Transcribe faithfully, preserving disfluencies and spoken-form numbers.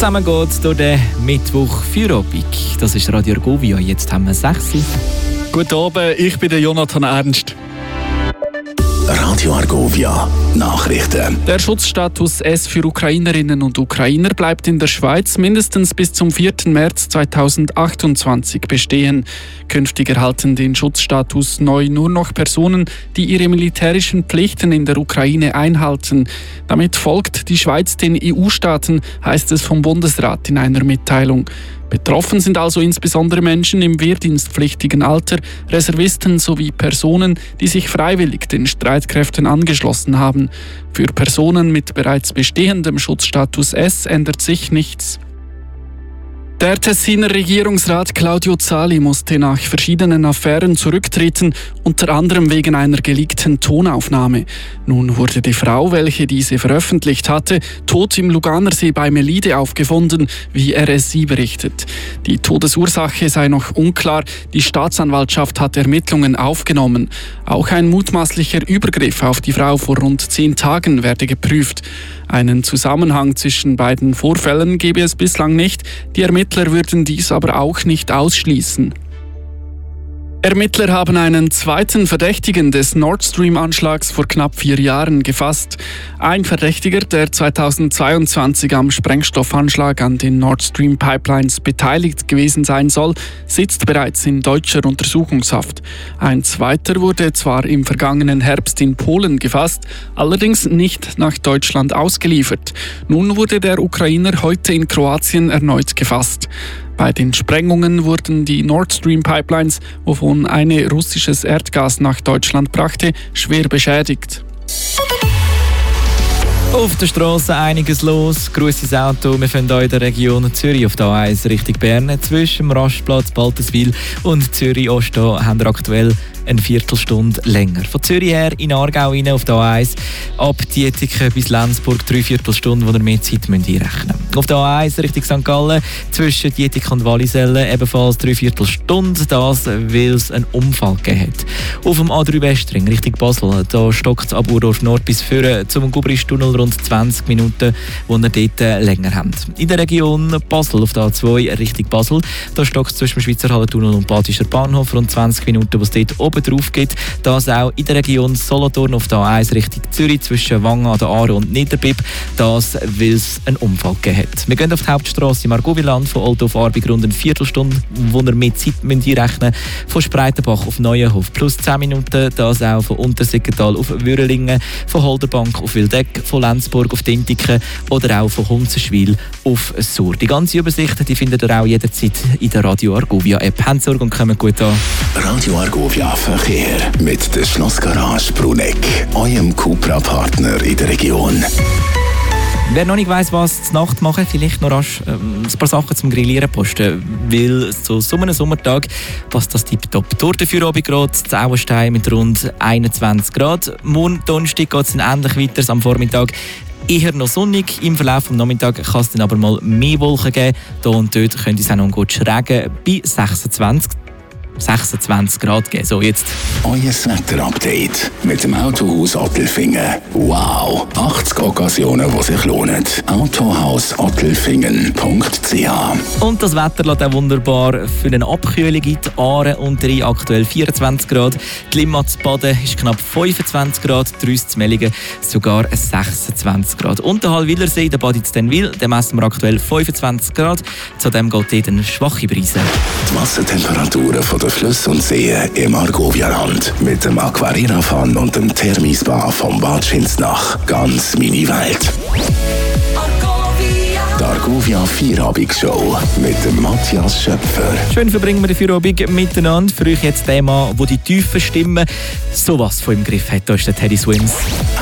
zusammen geht's durch den Mittwoch Feierabend. Das ist Radio Argovia. Jetzt haben wir sechs. Guten Abend, ich bin der Jonathan Ernst. Radio Argovia Nachrichten. Der Schutzstatus S für Ukrainerinnen und Ukrainer bleibt in der Schweiz mindestens bis zum vierten März zweitausendachtundzwanzig bestehen. Künftig erhalten den Schutzstatus neu nur noch Personen, die ihre militärischen Pflichten in der Ukraine einhalten. Damit folgt die Schweiz den E U-Staaten, heißt es vom Bundesrat in einer Mitteilung. Betroffen sind also insbesondere Menschen im wehrdienstpflichtigen Alter, Reservisten sowie Personen, die sich freiwillig den Streitkräften angeschlossen haben. Für Personen mit bereits bestehendem Schutzstatus S ändert sich nichts. Der Tessiner Regierungsrat Claudio Zali musste nach verschiedenen Affären zurücktreten, unter anderem wegen einer geleakten Tonaufnahme. Nun wurde die Frau, welche diese veröffentlicht hatte, tot im Luganersee bei Melide aufgefunden, wie R S I berichtet. Die Todesursache sei noch unklar, die Staatsanwaltschaft hat Ermittlungen aufgenommen. Auch ein mutmaßlicher Übergriff auf die Frau vor rund zehn Tagen werde geprüft. Einen Zusammenhang zwischen beiden Vorfällen gebe es bislang nicht, die Ermittler würden dies aber auch nicht ausschließen. Ermittler haben einen zweiten Verdächtigen des Nord Stream-Anschlags vor knapp vier Jahren gefasst. Ein Verdächtiger, der zweitausendzweiundzwanzig am Sprengstoffanschlag an den Nord Stream Pipelines beteiligt gewesen sein soll, sitzt bereits in deutscher Untersuchungshaft. Ein zweiter wurde zwar im vergangenen Herbst in Polen gefasst, allerdings nicht nach Deutschland ausgeliefert. Nun wurde der Ukrainer heute in Kroatien erneut gefasst. Bei den Sprengungen wurden die Nord Stream Pipelines, wovon eine russisches Erdgas nach Deutschland brachte, schwer beschädigt. Auf der Straße einiges los. Grosses Auto. Wir fahren hier in der Region Zürich auf der A eins Richtung Bern. Zwischen dem Rastplatz Baltenswil und Zürich Ost haben wir aktuell eine Viertelstunde länger. Von Zürich her in Aargau rein auf der A eins. Ab Dietiken bis Lenzburg drei Viertelstunden, wo ihr mehr Zeit einrechnen müsst. Auf der A eins Richtung Sankt Gallen zwischen Dietiken und Wallisellen ebenfalls drei Viertelstunden. Das, weil es einen Unfall gegeben hat. Auf dem A drei Westring Richtung Basel, da stockt es ab Urdorf Nord bis Führen zum Gubristunnel rund zwanzig Minuten, wo ihr dort länger habt. In der Region Basel auf der A zwei Richtung Basel, da stockt es zwischen dem Schweizer Hallentunnel und Badischer Bahnhof rund zwanzig Minuten, wo es dort oben drauf geht. Das auch in der Region Solothurn auf der A eins Richtung Zürich zwischen Wangen an der Aare und Niederbipp. Das, weil es einen Unfall gegeben hat. Wir gehen auf die Hauptstrasse im Argoviland von Olten auf Arbig rund eine Viertelstunde, wo ihr mit Zeit einrechnen müsst. Von Spreitenbach auf Neuenhof plus zehn Minuten. Das auch von Untersiggenthal auf Würelingen, von Holderbank auf Wildeck, von Lenzburg auf Dintiken oder auch von Hunzenschwil auf Sur. Die ganze Übersicht die findet ihr auch jederzeit in der Radio Argovia App. Habt Sorge und kommt gut an. Radio Argovia Verkehr mit der Schlossgarage Bruneck, eurem Cupra-Partner in der Region. Wer noch nicht weiss, was zur Nacht machen, vielleicht noch rasch ähm, ein paar Sachen zum Grillieren posten. Weil zu so einem Sommertag passt das tipptopp. Durch den Feierabend gerade zu Auenstein mit rund einundzwanzig Grad. Morgen Donnerstag geht es dann ähnlich weiter am Vormittag. Eher noch sonnig. Im Verlauf des Nachmittags kann es dann aber mal mehr Wolken geben. Hier und dort könnte es auch noch gut schrägen bei sechsundzwanzig Grad geben. So, jetzt. Euer Wetter-Update mit dem Autohaus Ottelfingen. Wow! achtzig Occasionen, die sich lohnen. autohaus ottelfingen punkt c h. Und das Wetter lässt auch wunderbar für eine Abkühlung in die Aare und Rhein. Aktuell vierundzwanzig Grad. Die Limmat zu Baden ist knapp fünfundzwanzig Grad. Die Rüss zu Mellingen sogar sechsundzwanzig Grad. Und der Hallwilersee, der Bad Denwil, den messen wir aktuell fünfundzwanzig Grad. Zudem geht dort eine schwache Brise. Die Wassertemperaturen von der Flüsse und Seen im Argovia-Land mit dem Aquarira-Fan und dem Thermispa vom Bad Schinznach. Ganz meine Welt. Die Argovia Feierabend-Show mit dem Matthias Schöpfer. Schön verbringen wir den Feierabend miteinander. Für euch jetzt ein Thema, wo die tiefen Stimmen sowas von im Griff hat. Da ist der Teddy Swims.